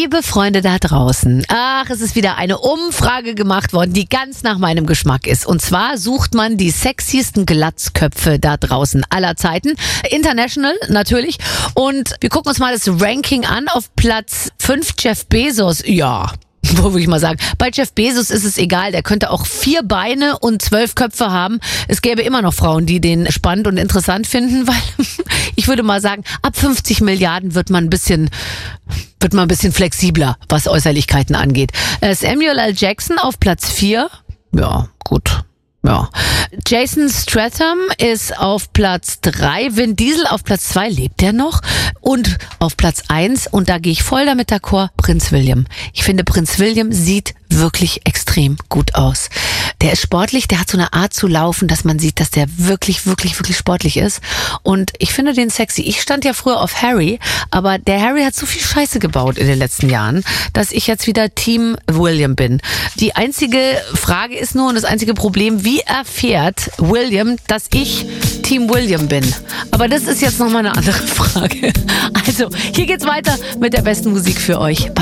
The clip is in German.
Liebe Freunde da draußen, es ist wieder eine Umfrage gemacht worden, die ganz nach meinem Geschmack ist. Und zwar sucht man die sexiesten Glatzköpfe da draußen aller Zeiten. International natürlich. Und wir gucken uns mal das Ranking an. Auf Platz 5 Jeff Bezos. Ja, wo würde ich mal sagen, bei Jeff Bezos ist es egal, der könnte auch 4 Beine und 12 Köpfe haben. Es gäbe immer noch Frauen, die den spannend und interessant finden, weil ich würde mal sagen, ab 50 Milliarden wird man ein bisschen flexibler, was Äußerlichkeiten angeht. Samuel L. Jackson auf Platz 4. Ja, gut. Ja. Jason Statham ist auf Platz 3, Vin Diesel auf Platz 2, lebt der noch? Und auf Platz 1, und da gehe ich voll damit d'accord, Prinz William. Ich finde, Prinz William sieht wirklich extrem gut aus. Der ist sportlich, der hat so eine Art zu laufen, dass man sieht, dass der wirklich sportlich ist. Und ich finde den sexy. Ich stand ja früher auf Harry, aber der Harry hat so viel Scheiße gebaut in den letzten Jahren, dass ich jetzt wieder Team William bin. Die einzige Frage ist nur, und das einzige Problem, wie erfährt William, dass ich Team William bin? Aber das ist jetzt nochmal eine andere Frage. Also, hier geht's weiter mit der besten Musik für euch.